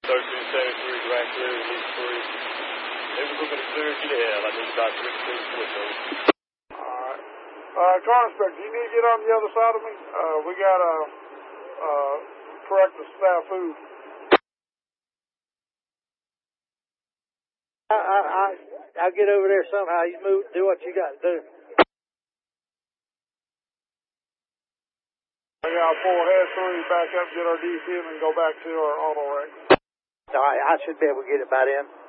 1373 Grand Clear, East 3. They was looking to clear you to hell. I need about 3 minutes with those. Alright. Car inspector, you need to get on the other side of me. We got to correct the snafu. I'll get over there somehow. You move, do what you got to do. I got to pull head 3 back up, get our DC, and then go back to our auto wreck. All right, I should be able to get it by then.